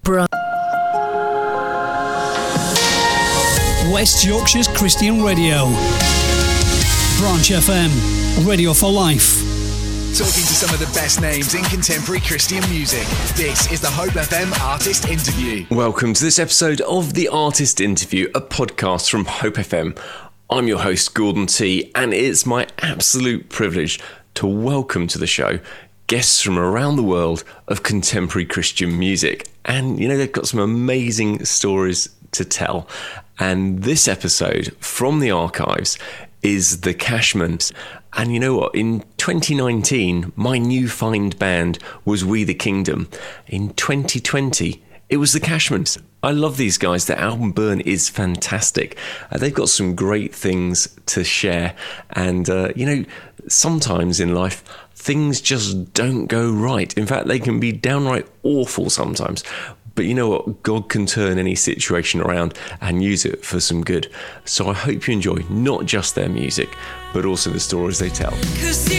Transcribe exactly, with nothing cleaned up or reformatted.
Bro. West Yorkshire's Christian Radio. Branch F M, radio for life. Talking to some of the best names in contemporary Christian music. This is the Hope F M Artist Interview. Welcome to this episode of The Artist Interview, a podcast from Hope F M. I'm your host, Gordon T, and it's my absolute privilege to welcome to the show guests from around the world of contemporary Christian music. And, you know, they've got some amazing stories to tell. And this episode from the archives is the Cashmans. And you know what? In twenty nineteen, my new find band was We the Kingdom. In twenty twenty, it was the Cashmans. I love these guys. Their album Burn is fantastic. Uh, they've got some great things to share. And, uh, you know, sometimes in life, things just don't go right. In fact, they can be downright awful sometimes. But you know what? God can turn any situation around and use it for some good. So I hope you enjoy not just their music, but also the stories they tell.